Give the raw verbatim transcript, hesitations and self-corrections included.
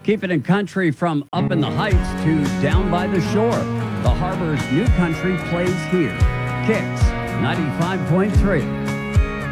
Keep it in country from up in the heights to down by the shore. The Harbor's new country plays here. Kicks ninety-five point three.